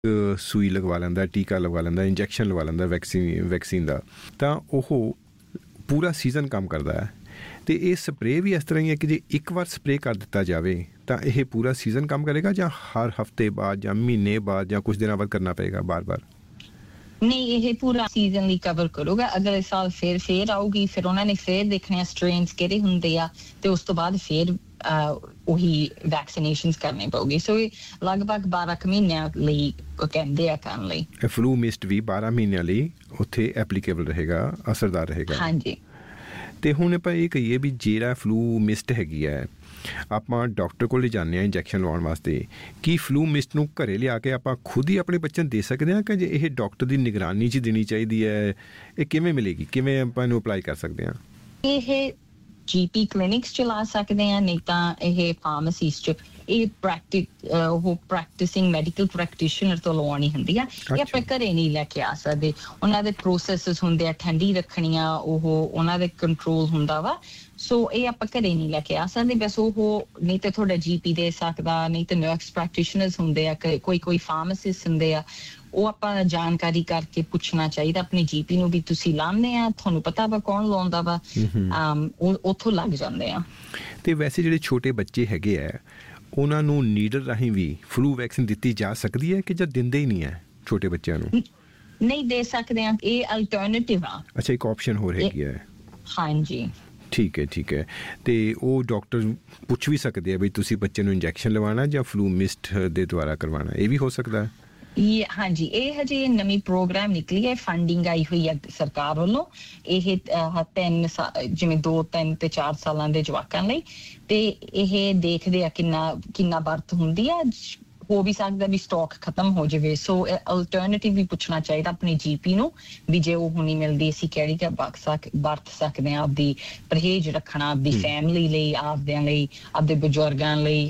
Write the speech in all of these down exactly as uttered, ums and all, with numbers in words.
ਸੂਈ ਲਗਵਾ ਲੈਂਦਾ, ਟੀਕਾ ਲਗਵਾ ਲੈਂਦਾ, ਇੰਜੈਕਸ਼ਨ ਲਗਵਾ ਲੈਂਦਾ ਵੈਕਸੀਨ ਵੈਕਸੀਨ ਦਾ, ਤਾਂ ਉਹ ਪੂਰਾ ਸੀਜ਼ਨ ਕੰਮ ਕਰਦਾ ਹੈ। ਅਤੇ ਇਹ ਸਪਰੇਅ ਵੀ ਇਸ ਤਰ੍ਹਾਂ ਹੀ ਹੈ ਕਿ ਜੇ ਇੱਕ ਵਾਰ ਸਪਰੇਅ ਕਰ ਦਿੱਤਾ ਜਾਵੇ ਤਾਂ ਇਹ ਪੂਰਾ ਸੀਜ਼ਨ ਕੰਮ ਕਰੇਗਾ, ਜਾਂ ਹਰ ਹਫ਼ਤੇ ਬਾਅਦ ਜਾਂ ਮਹੀਨੇ ਬਾਅਦ ਜਾਂ ਕੁਛ ਦਿਨਾਂ ਬਾਅਦ ਕਰਨਾ ਪਏਗਾ ਬਾਰ ਬਾਰ? ਨਹੀਂ, ਇਹ ਪੂਰਾ ਸੀਜ਼ਨ ਲਈ ਕਵਰ ਕਰੂਗਾ। ਅਗਲੇ ਸਾਲ ਫਿਰ ਫੇਰ ਆਊਗੀ, ਫਿਰ ਉਹਨਾਂ ਨੇ ਫੇਰ ਦੇਖਣੇ ਸਟ੍ਰੇਨਸ ਕਿਹੜੇ ਹੁੰਦੇ ਆ, ਤੇ ਉਸ ਤੋਂ ਬਾਅਦ ਫੇਰ ਉਹੀ ਵੈਕਸੀਨੇਸ਼ਨਸ ਕਰਨੇ ਪਊਗੀ। ਸੋ ਇਹ ਲਗਭਗ ਬਾਰਾਂ ਕੁ ਮਹੀਨਿਆਂ ਲਈ ਕਹਿੰਦੇ ਆ ਕਰਨ ਲਈ। ਫਲੂ ਮਿਸਟ ਵੀ ਬਾਰਾਂ ਮਹੀਨਿਆਂ ਲਈ ਉੱਥੇ ਐਪਲੀਕੇਬਲ ਰਹੇਗਾ, ਅਸਰਦਾਰ ਰਹੇਗਾ। ਹਾਂਜੀ। ਅਤੇ ਹੁਣ ਆਪਾਂ ਇਹ ਕਹੀਏ ਵੀ ਜਿਹੜਾ ਫਲੂ ਮਿਸਟ ਹੈਗੀ ਹੈ, ਆਪਾਂ ਡਾਕਟਰ ਕੋਲ ਜਾਂਦੇ ਹਾਂ ਇੰਜੈਕਸ਼ਨ ਲਵਾਉਣ ਵਾਸਤੇ, ਕੀ ਫਲੂ ਮਿਸਟ ਨੂੰ ਘਰੇ ਲਿਆ ਕੇ ਆਪਾਂ ਖੁਦ ਹੀ ਆਪਣੇ ਬੱਚੇ ਨੂੰ ਦੇ ਸਕਦੇ ਹਾਂ, ਕਿ ਜੇ ਇਹ ਡਾਕਟਰ ਦੀ ਨਿਗਰਾਨੀ 'ਚ ਦੇਣੀ ਚਾਹੀਦੀ ਹੈ? ਇਹ ਕਿਵੇਂ ਮਿਲੇਗੀ, ਕਿਵੇਂ ਆਪਾਂ ਇਹਨੂੰ ਅਪਲਾਈ ਕਰ ਸਕਦੇ ਹਾਂ? ਇਹ ਜੀਪੀ ਕਲੀਨਿਕਸ 'ਚ ਲਾ ਸਕਦੇ ਹਾਂ, ਨਹੀਂ ਤਾਂ ਇਹ ਫਾਰਮੇਸੀਜ਼ 'ਚ। ਇਹ ਪ੍ਰੈਕਟਿਸ ਉਹ ਪ੍ਰੈਕਟਿਸਿੰਗ ਮੈਡੀਕਲ ਪ੍ਰੈਕਟੀਸ਼ਨਰ ਤੋਂ ਲਵਾਉਣੀ ਹੁੰਦੀ ਆ। ਇਹ ਆਪਣੇ ਘਰੇ ਨਹੀਂ ਲੈ ਕੇ ਆ ਸਕਦੇ। ਉਹਨਾਂ ਦੇ ਪ੍ਰੋਸੈਸਿਸ ਹੁੰਦੇ ਆ, ਠੰਡੀ ਰੱਖਣੀਆਂ, ਉਹ ਉਹਨਾਂ ਦੇ ਕੰਟਰੋਲ ਹੁੰਦਾ ਵਾ। ਸੋ ਇਹ ਆਪਾਂ ਘਰੇ ਨਹੀਂ ਲੈ ਕੇ ਆ ਸਕਦੇ। ਬਸ ਉਹ ਨਹੀਂ ਤਾਂ ਤੁਹਾਡਾ ਜੀਪੀ ਦੇ ਸਕਦਾ, ਨਹੀਂ ਤਾਂ ਨਰਸ ਪ੍ਰੈਕਟੀਸ਼ਨਰਸ ਹੁੰਦੇ ਆ, ਕੋਈ ਕੋਈ ਫਾਰਮਾਸਿਸਟ ਹੁੰਦੇ ਆ, ਉਹ ਆਪਾਂ ਜਾਣਕਾਰੀ ਕਰਕੇ ਪੁੱਛਣਾ ਚਾਹੀਦਾ ਆਪਣੇ ਜੀਪੀ ਨੂੰ ਵੀ ਤੁਸੀਂ ਲਾਉਂਦੇ ਆ, ਤੁਹਾਨੂੰ ਪਤਾ ਵਾ ਕੌਣ ਲਾਉਂਦਾ ਵਾ, ਉੱਥੋਂ ਲੱਗ ਜਾਂਦੇ ਆ। ਤੇ ਵੈਸੇ ਜਿਹੜੇ ਛੋਟੇ ਬੱਚੇ ਹੈਗੇ ਆ, ਉਹਨਾਂ ਨੂੰ ਨੀਡਲ ਰਾਹੀਂ ਵੀ ਫਲੂ ਵੈਕਸੀਨ ਦਿੱਤੀ ਜਾ ਸਕਦੀ ਹੈ ਕਿ ਜਾਂ ਦਿੰਦੇ ਹੀ ਨਹੀਂ ਹੈ ਛੋਟੇ ਬੱਚਿਆਂ ਨੂੰ? ਨਹੀਂ ਦੇ ਸਕਦੇ ਆ, ਇਹ ਅਲਟਰਨੇਟਿਵ ਆ। ਅੱਛਾ, ਇੱਕ ਆਪਸ਼ਨ ਹੋਰ ਹੈਗੀ ਹੈ। ਹਾਂਜੀ, ਠੀਕ ਹੈ ਠੀਕ ਹੈ। ਅਤੇ ਉਹ ਡਾਕਟਰ ਪੁੱਛ ਵੀ ਸਕਦੇ ਆ ਵੀ ਤੁਸੀਂ ਬੱਚੇ ਨੂੰ ਇੰਜੈਕਸ਼ਨ ਲਵਾਉਣਾ ਜਾਂ ਫਲੂ ਮਿਸਟ ਦੇ ਦੁਆਰਾ ਕਰਵਾਉਣਾ, ਇਹ ਵੀ ਹੋ ਸਕਦਾ ਹੈ? ਹਾਂਜੀ, ਇਹ ਹਜੇ ਨਵੀਂ ਪ੍ਰੋਗਰਾਮ ਨਿਕਲੀ ਹੈ, ਫੰਡਿੰਗ ਆਈ ਹੋਈ ਹੈ ਸਰਕਾਰ ਵੱਲੋਂ। ਇਹ ਤਿੰਨ ਜਿਵੇਂ ਦੋ ਤਿੰਨ ਤੇ ਚਾਰ ਸਾਲਾਂ ਦੇ ਜਵਾਕਾਂ ਲਈ, ਤੇ ਇਹ ਦੇਖਦੇ ਆ ਕਿੰਨਾ ਕਿੰਨਾ ਬਰਥ ਹੁੰਦੀ ਆ। ਹੋ ਵੀ ਸਕਦਾ ਵੀ ਸਟਾਕ ਖਤਮ ਹੋ ਜਾਵੇ। ਸੋ ਅਲਟਰਨੇਟਿਵ ਵੀ ਪੁੱਛਣਾ ਚਾਹੀਦਾ ਆਪਣੇ ਜੀਪੀ ਨੂੰ ਵੀ ਜੇ ਉਹ ਹੁਣੀ ਮਿਲਦੀ ਅਸੀਂ ਕਿਹੜੀ ਕਿ ਵਰਤ ਸਕਦੇ ਹਾਂ, ਆਪਦੀ ਪਰਹੇਜ਼ ਰੱਖਣਾ, ਆਪਦੀ ਫੈਮਿਲੀ ਲਈ, ਆਪਦਿਆਂ ਲਈ, ਆਪਦੇ ਬਜ਼ੁਰਗਾਂ ਲਈ,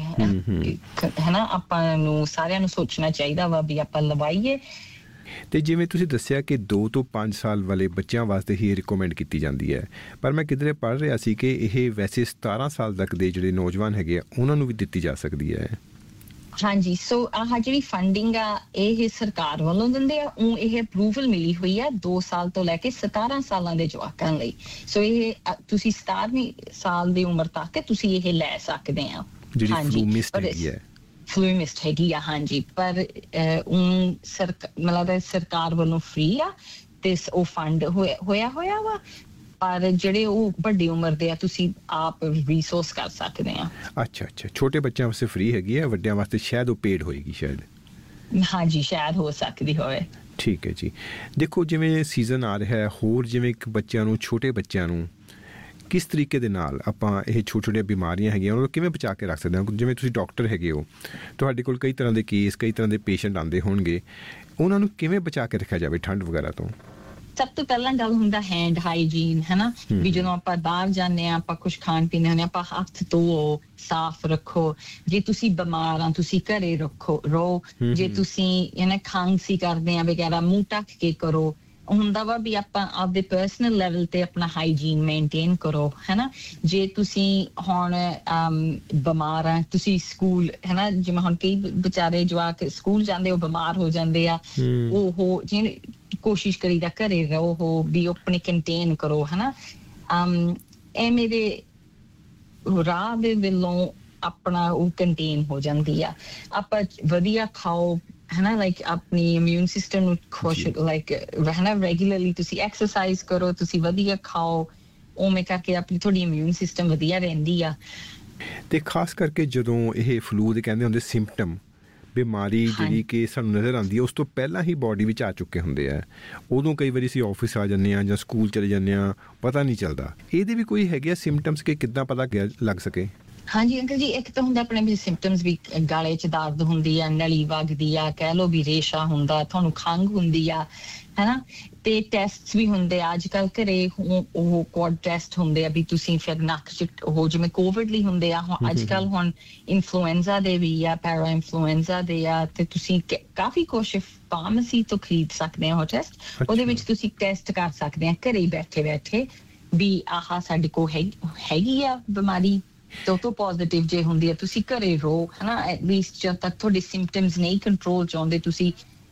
ਹਨਾ। ਆਪਾਂ ਨੂੰ ਸਾਰਿਆਂ ਨੂੰ ਸੋਚਣਾ ਚਾਹੀਦਾ ਵਾ ਵੀ ਆਪਾਂ ਲਵਾਈਏ। ਅਤੇ ਜਿਵੇਂ ਤੁਸੀਂ ਦੱਸਿਆ ਕਿ ਦੋ ਤੋਂ ਪੰਜ ਸਾਲ ਵਾਲੇ ਬੱਚਿਆਂ ਵਾਸਤੇ ਹੀ ਰਿਕਮੈਂਡ ਕੀਤੀ ਜਾਂਦੀ ਹੈ, ਪਰ ਮੈਂ ਕਿਧਰੇ ਪੜ੍ਹ ਰਿਹਾ ਸੀ ਕਿ ਇਹ ਵੈਸੇ ਸਤਾਰਾਂ ਸਾਲ ਤੱਕ ਦੇ ਜਿਹੜੇ ਨੌਜਵਾਨ ਹੈਗੇ ਆ ਉਹਨਾਂ ਨੂੰ ਵੀ ਦਿੱਤੀ ਜਾ ਸਕਦੀ ਹੈ। ਹਾਂਜੀ, ਸੋ ਆਹ ਜਿਹੜੀ ਫੰਡਿੰਗ ਆ ਇਹ ਸਰਕਾਰ ਵੱਲੋਂ ਦਿੰਦੇ ਆ। ਉਹ ਇਹ ਅਪਰੂਵਲ ਮਿਲੀ ਹੋਈ ਆ ਦੋ ਸਾਲ ਤੋਂ ਲੈ ਕੇ ਸਤਾਰਾਂ ਸਾਲਾਂ ਦੇ ਜਵਾਕਾਂ ਲਈ। ਸੋ ਇਹ ਤੁਸੀਂ ਸਤਾਰਵੀਂ ਸਾਲ ਦੀ ਉਮਰ ਤੱਕ ਤੁਸੀਂ ਇਹ ਲੈ ਸਕਦੇ ਆ। ਜਿਹੜੀ ਫਲੂ ਮਿਸਟ ਹੈਗੀ ਹੈ, ਫਲੂ ਮਿਸਟ ਹੈਗੀ ਆ। ਹਾਂਜੀ, ਪਰ ਉਹ ਮਤਲਬ ਸਰਕਾਰ ਵੱਲੋਂ ਫ੍ਰੀ ਆ ਤੇ ਉਹ ਫੰਡ ਹੋਇਆ ਹੋਇਆ ਵਾ। ਪਰ ਜਿਹੜੇ ਉਹ ਵੱਡੀ ਉਮਰ ਦੇ ਆ ਤੁਸੀਂ ਆਪ ਰਿਸੋਰਸ ਕਰ ਸਕਦੇ ਆ। ਅੱਛਾ ਅੱਛਾ, ਛੋਟੇ ਬੱਚਿਆਂ ਵਾਸਤੇ ਫ੍ਰੀ ਹੈਗੀ ਹੈ, ਵੱਡਿਆਂ ਵਾਸਤੇ ਸ਼ਾਇਦ ਉਹ ਪੇਡ ਹੋਏਗੀ ਸ਼ਾਇਦ। ਹਾਂਜੀ, ਸ਼ਾਇਦ ਹੋ ਸਕਦੀ ਹੋਵੇ। ਠੀਕ ਹੈ ਜੀ। ਦੇਖੋ, ਜਿਵੇਂ ਸੀਜ਼ਨ ਆ ਰਿਹਾ ਹੈ, ਹੋਰ ਜਿਵੇਂ ਕਿ ਬੱਚਿਆਂ ਨੂੰ, ਛੋਟੇ ਬੱਚਿਆਂ ਨੂੰ ਕਿਸ ਤਰੀਕੇ ਦੇ ਨਾਲ ਆਪਾਂ ਇਹ ਛੋਟੀਆਂ ਛੋਟੀਆਂ ਬਿਮਾਰੀਆਂ ਹੈਗੀਆਂ ਉਹਨਾਂ ਨੂੰ ਕਿਵੇਂ ਬਚਾ ਕੇ ਰੱਖ ਸਕਦੇ ਹਾਂ? ਜਿਵੇਂ ਤੁਸੀਂ ਡਾਕਟਰ ਹੈਗੇ ਹੋ, ਤੁਹਾਡੇ ਕੋਲ ਕਈ ਤਰ੍ਹਾਂ ਦੇ ਕੇਸ, ਕਈ ਤਰ੍ਹਾਂ ਦੇ ਪੇਸ਼ੈਂਟ ਆਉਂਦੇ ਹੋਣਗੇ, ਉਹਨਾਂ ਨੂੰ ਕਿਵੇਂ ਬਚਾ ਕੇ ਰੱਖਿਆ ਜਾਵੇ ਠੰਡ ਵਗੈਰਾ ਤੋਂ? ਸਭ ਤੋਂ ਪਹਿਲਾਂ ਗੱਲ ਹੁੰਦਾ ਹੈਂਡ ਹਾਈਜੀਨ, ਹੈ ਨਾ। ਵੀ ਜਦੋਂ ਆਪਾਂ ਬਾਹਰ ਜਾਂਦੇ ਹਾਂ, ਆਪਾਂ ਕੁਛ ਖਾਣ ਪੀਂਦੇ ਹੁੰਦੇ, ਆਪਾਂ ਹੱਥ ਧੋਵੋ, ਸਾਫ਼ ਰੱਖੋ। ਜੇ ਤੁਸੀਂ ਬਿਮਾਰ ਆ ਤੁਸੀਂ ਘਰੇ ਰੱਖੋ ਰਹੋ। ਜੇ ਤੁਸੀਂ ਨਾ ਖਾਂਸੀ ਕਰਦੇ ਆ ਵਗੈਰਾ, ਮੂੰਹ ਢੱਕ ਕੇ ਕਰੋ। ਹੁੰਦਾ ਵਾ ਵੀ ਆਪਾਂ ਆਪਦੇ ਪਰਸਨਲ ਲੈਵਲ ਤੇ ਆਪਣਾ ਹਾਈਜੀਨ ਮੇਨਟੇਨ ਕਰੋ, ਹੈ ਨਾ। ਜੇ ਤੁਸੀਂ ਹੁਣ ਬਿਮਾਰ ਆ, ਤੁਸੀਂ ਸਕੂਲ, ਹੈ ਨਾ, ਜਿਵੇਂ ਹੁਣ ਕਈ ਵਿਚਾਰੇ ਜਵਾਕ ਸਕੂਲ ਜਾਂਦੇ ਉਹ ਬਿਮਾਰ ਹੋ ਜਾਂਦੇ ਆ, ਉਹ ਜਿਵੇਂ ਕੋਸ਼ਿਸ਼ ਕਰੀਦਾ ਘਰੇ ਰਹੋ, ਵੀ ਆਪਣੇ ਕੰਟੇਨ ਕਰੋ, ਹਨਾ। ਐਵੇਂ ਦੇ ਰਾਹ ਦੇ ਵੱਲੋਂ ਆਪਣਾ ਉਹ ਕੰਟੇਨ ਹੋ ਜਾਂਦੀ ਆ। ਆਪਾਂ ਵਧੀਆ ਖਾਓ, ਹਨਾ, ਲਾਈਕ ਆਪਣੀ ਇਮਿਊਨ ਸਿਸਟਮ ਨੂੰ ਖੁਸ਼, ਲਾਈਕ ਹਨਾ, ਰੈਗੂਲਰਲੀ ਤੁਸੀਂ ਐਕਸਰਸਾਈਜ਼ ਕਰੋ, ਤੁਸੀਂ ਵਧੀਆ ਖਾਓ, ਉਵੇਂ ਕਰਕੇ ਆਪਣੀ ਤੁਹਾਡੀ ਇਮਿਊਨ ਸਿਸਟਮ ਵਧੀਆ ਰਹਿੰਦੀ ਆ। ਤੇ ਖਾਸ ਕਰਕੇ ਜਦੋਂ ਇਹ ਫਲੂ ਦੇ ਕਹਿੰਦੇ ਹੁੰਦੇ ਸਿੰਪਟਮ, ਬਿਮਾਰੀ ਜਿਹੜੀ ਕਿ ਸਾਨੂੰ ਨਜ਼ਰ ਆਉਂਦੀ ਹੈ ਉਸ ਤੋਂ ਪਹਿਲਾਂ ਹੀ ਬੋਡੀ ਵਿੱਚ ਆ ਚੁੱਕੇ ਹੁੰਦੇ ਆ, ਉਦੋਂ ਕਈ ਵਾਰੀ ਅਸੀਂ ਆਫਿਸ ਆ ਜਾਂਦੇ ਹਾਂ ਜਾਂ ਸਕੂਲ ਚਲੇ ਜਾਂਦੇ ਹਾਂ, ਪਤਾ ਨਹੀਂ ਚੱਲਦਾ। ਇਹਦੇ ਵੀ ਕੋਈ ਹੈਗੇ ਆ ਸਿੰਪਟਮਸ ਕਿ ਕਿੱਦਾਂ ਪਤਾ ਲੱਗ ਸਕੇ? ਹਾਂਜੀ ਅੰਕਲ ਜੀ, ਇੱਕ ਤਾਂ ਹੁੰਦਾ ਆਪਣੇ ਵੀ ਸਿੰਪਟਮਸ ਵੀ, ਗਲੇ 'ਚ ਦਰਦ ਹੁੰਦੀ ਆ, ਨਲੀ ਵਗਦੀ ਆ, ਕਹਿ ਲਓ ਵੀ ਰੇਸ਼ਾ ਹੁੰਦਾ, ਤੁਹਾਨੂੰ ਖੰਘ ਹੁੰਦੀ ਆ, ਹਨਾ। ਤੇ ਟੈਸਟ ਵੀ ਹੁੰਦੇ ਆ ਅੱਜ ਕੱਲ੍ਹ ਘਰੇ, ਉਹ ਕੁਆਡ ਟੈਸਟ ਹੁੰਦੇ ਆ ਵੀ ਤੁਸੀਂ ਫਿਰ ਨੱਕ 'ਚ ਉਹ ਜਿਵੇਂ ਕੋਵਿਡ ਲਈ ਹੁੰਦੇ ਆ, ਅੱਜ ਕੱਲ੍ਹ ਹੁਣ ਇਨਫਲੂਐਂਜ਼ਾ ਦੇ ਵੀ ਆ, ਪੈਰਾ ਇਨਫਲੂਐਂਜ਼ਾ ਦੇ ਆ, ਤੇ ਤੁਸੀਂ ਕਾਫੀ ਕੁਛ ਫਾਰਮੇਸੀ ਤੋਂ ਖਰੀਦ ਸਕਦੇ ਆ ਉਹ ਟੈਸਟ। ਉਹਦੇ ਵਿੱਚ ਤੁਸੀਂ ਟੈਸਟ ਕਰ ਸਕਦੇ ਆ ਘਰੇ ਬੈਠੇ ਬੈਠੇ ਵੀ ਆਹ ਸਾਡੇ ਕੋਲ ਹੈਗੀ ਆ ਬਿਮਾਰੀ, ਤੇ ਉਹ ਤੋਂ ਪੋਜ਼ੀਟਿਵ ਜੇ ਹੁੰਦੀ ਆ ਤੁਸੀਂ ਘਰੇ ਰਹੋ, ਹਨਾ। ਐਟਲੀਸਟ ਜਦ ਤੱਕ ਤੁਹਾਡੇ ਸਿੰਪਟਮਸ ਨਹੀਂ ਕੰਟਰੋਲ 'ਚ ਆਉਂਦੇ ਤੁਸੀਂ